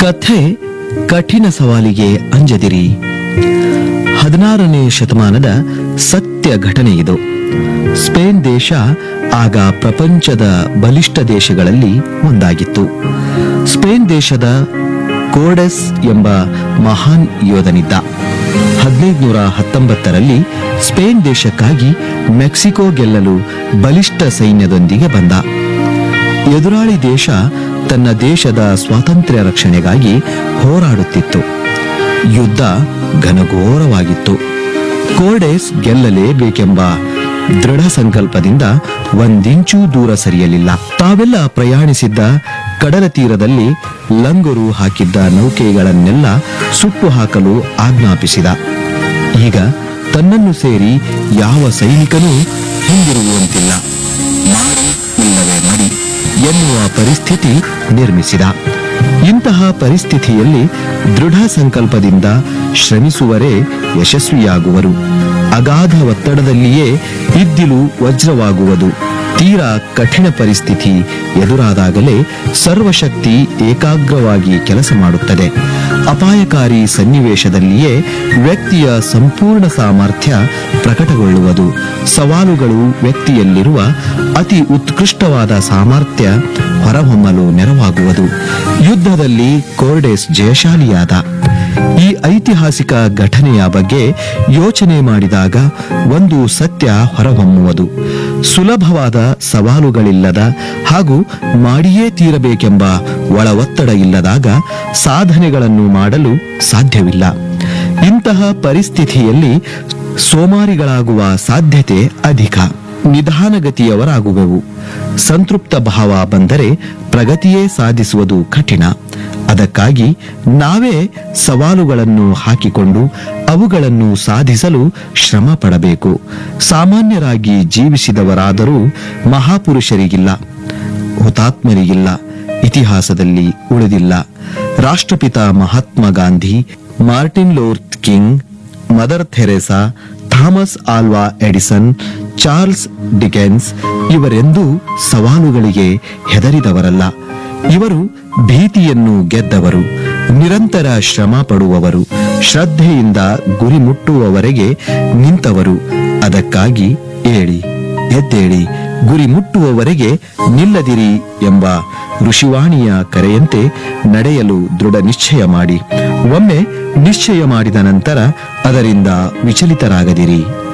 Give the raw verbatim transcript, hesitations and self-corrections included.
ಕಥೆ ಕಠಿಣ ಸವಾಲಿಗೆ ಅಂಜದಿರಿ. ಹದಿನಾರನೇ ಶತಮಾನದ ಸತ್ಯ ಘಟನೆ ಇದು. ಸ್ಪೇನ್ ದೇಶ ಆಗ ಪ್ರಪಂಚದ ಬಲಿಷ್ಠ ದೇಶಗಳಲ್ಲಿ ಒಂದಾಗಿತ್ತು. ಸ್ಪೇನ್ ದೇಶದ ಕೋರ್ಡೆಸ್ ಎಂಬ ಮಹಾನ್ ಯೋಧನಿದ್ದ. ಹದಿನೈದುನೂರ ಹತ್ತೊಂಬತ್ತರಲ್ಲಿ ಸ್ಪೇನ್ ದೇಶಕ್ಕಾಗಿ ಮೆಕ್ಸಿಕೋ ಗೆಲ್ಲಲು ಬಲಿಷ್ಠ ಸೈನ್ಯದೊಂದಿಗೆ ಬಂದ. ಎದುರಾಳಿ ದೇಶ ತನ್ನ ದೇಶದ ಸ್ವಾತಂತ್ರ್ಯ ರಕ್ಷಣೆಗಾಗಿ ಹೋರಾಡುತ್ತಿತ್ತು. ಯುದ್ಧ ಘನಘೋರವಾಗಿತ್ತು. ಕೋರ್ಡೆಸ್ ಗೆಲ್ಲಲೇಬೇಕೆಂಬ ದೃಢ ಸಂಕಲ್ಪದಿಂದ ಒಂದಿಂಚೂ ದೂರ ಸರಿಯಲಿಲ್ಲ. ತಾವೆಲ್ಲ ಪ್ರಯಾಣಿಸಿದ್ದ ಕಡಲ ತೀರದಲ್ಲಿ ಲಂಗರು ಹಾಕಿದ್ದ ನೌಕೆಗಳನ್ನೆಲ್ಲ ಸುಟ್ಟು ಹಾಕಲು ಆಜ್ಞಾಪಿಸಿದ. ಈಗ ತನ್ನನ್ನು ಸೇರಿ ಯಾವ ಸೈನಿಕನೂ ಹಿಂದಿರುಗುವಂತಿಲ್ಲ, ಮಾಡು ಇಲ್ಲವೇ ಮಡಿ ಎನ್ನುವ ಪರಿಸ್ಥಿತಿ ನಿರ್ಮಿಸಿದ. ಇಂತಹ ಪರಿಸ್ಥಿತಿಯಲ್ಲಿ ದೃಢ ಸಂಕಲ್ಪದಿಂದ ಶ್ರಮಿಸುವರೇ ಯಶಸ್ವಿಯಾಗುವರು. ಅಗಾಧ ಒತ್ತಡದಲ್ಲಿಯೇ ಇದ್ದಿಲು ವಜ್ರವಾಗುವುದು. ತೀರಾ ಕಠಿಣ ಪರಿಸ್ಥಿತಿ ಎದುರಾದಾಗಲೇ ಸರ್ವಶಕ್ತಿ ಏಕಾಗ್ರವಾಗಿ ಕೆಲಸ ಮಾಡುತ್ತದೆ. ಅಪಾಯಕಾರಿ ಸನ್ನಿವೇಶದಲ್ಲಿಯೇ ವ್ಯಕ್ತಿಯ ಸಂಪೂರ್ಣ ಸಾಮರ್ಥ್ಯ ಪ್ರಕಟಗೊಳ್ಳುವುದು. ಸವಾಲುಗಳು ವ್ಯಕ್ತಿಯಲ್ಲಿರುವ ಅತಿ ಉತ್ಕೃಷ್ಟವಾದ ಸಾಮರ್ಥ್ಯ ಹೊರಹೊಮ್ಮಲು ನೆರವಾಗುವುದು. ಯುದ್ಧದಲ್ಲಿ ಕೋರ್ಡೆಸ್ ಜಯಶಾಲಿಯಾದ. ಈ ಐತಿಹಾಸಿಕ ಘಟನೆಯ ಬಗ್ಗೆ ಯೋಚನೆ ಮಾಡಿದಾಗ ಒಂದು ಸತ್ಯ ಹೊರಹೊಮ್ಮುವುದು. ಸುಲಭವಾದ ಸವಾಲುಗಳಿಲ್ಲದ ಹಾಗೂ ಮಾಡಿಯೇ ತೀರಬೇಕೆಂಬ ಒಳ ಒತ್ತಡ ಇಲ್ಲದಾಗ ಸಾಧನೆಗಳನ್ನು ಮಾಡಲು ಸಾಧ್ಯವಿಲ್ಲ. ಇಂತಹ ಪರಿಸ್ಥಿತಿಯಲ್ಲಿ ಸೋಮಾರಿಗಳಾಗುವ ಸಾಧ್ಯತೆ ಅಧಿಕ. ನಿಧಾನಗತಿಯವರಾಗುವೆವು. ಸಂತೃಪ್ತ ಭಾವ ಬಂದರೆ ಪ್ರಗತಿಯೇ ಸಾಧಿಸುವುದು ಕಠಿಣ. ಅದಕ್ಕಾಗಿ ನಾವೇ ಸವಾಲುಗಳನ್ನು ಹಾಕಿಕೊಂಡು ಅವುಗಳನ್ನು ಸಾಧಿಸಲು ಶ್ರಮ ಪಡಬೇಕು. ಸಾಮಾನ್ಯರಾಗಿ ಜೀವಿಸಿದವರಾದರೂ ಮಹಾಪುರುಷರಿಗಿಲ್ಲ, ಹುತಾತ್ಮರಿಗಿಲ್ಲ, ಇತಿಹಾಸದಲ್ಲಿ ಉಳಿದಿಲ್ಲ. ರಾಷ್ಟ್ರಪಿತ Mahatma Gandhi, Martin Luther king, mother Theresa, Thomas ಆಲ್ವಾ ಎಡಿಸನ್, ಚಾರ್ಲ್ಸ್ ಡಿಕೆನ್ಸ್ ಇವರೆಂದೂ ಸವಾಲುಗಳಿಗೆ ಹೆದರಿದವರಲ್ಲ. ಇವರು ಭೀತಿಯನ್ನು ಗೆದ್ದವರು, ನಿರಂತರ ಶ್ರಮ ಪಡುವವರು, ಶ್ರದ್ಧೆಯಿಂದ ಗುರಿ ಮುಟ್ಟುವವರೆಗೆ ನಿಂತವರು. ಅದಕ್ಕಾಗಿ ಏಳಿ, ಎದ್ದೇಳಿ, ಗುರಿ ಮುಟ್ಟುವವರೆಗೆ ನಿಲ್ಲದಿರಿ ಎಂಬ ಋಷಿವಾಣಿಯ ಕರೆಯಂತೆ ನಡೆಯಲು ದೃಢ ನಿಶ್ಚಯ ಮಾಡಿ. ಒಮ್ಮೆ ನಿಶ್ಚಯ ಮಾಡಿದ ನಂತರ ಅದರಿಂದ ವಿಚಲಿತರಾಗದಿರಿ.